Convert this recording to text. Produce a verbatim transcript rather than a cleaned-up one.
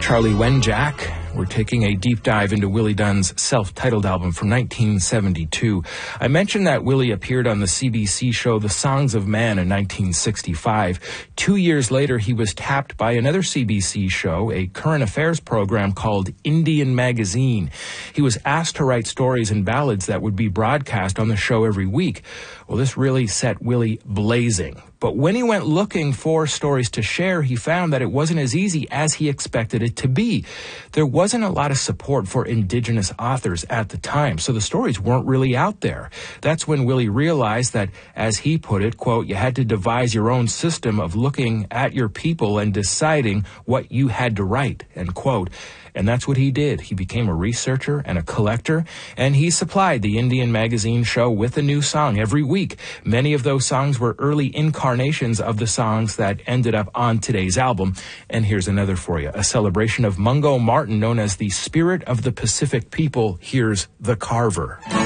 Charlie Wenjack. We're taking a deep dive into Willie Dunn's self-titled album from nineteen seventy-two. I mentioned that Willie appeared on the C B C show The Songs of Man in nineteen sixty-five. Two years later, he was tapped by another C B C show, a current affairs program called Indian Magazine. He was asked to write stories and ballads that would be broadcast on the show every week. Well, this really set Willie blazing. But when he went looking for stories to share, he found that it wasn't as easy as he expected it to be. There wasn't a lot of support for indigenous authors at the time, so the stories weren't really out there. That's when Willie realized that, as he put it, quote, you had to devise your own system of looking at your people and deciding what you had to write, end quote. And that's what he did. He became a researcher and a collector, and he supplied the Indian Magazine show with a new song every week. Many of those songs were early incarnations of the songs that ended up on today's album. And here's another for you, a celebration of Mungo Martin known as the Spirit of the Pacific People. Here's The Carver.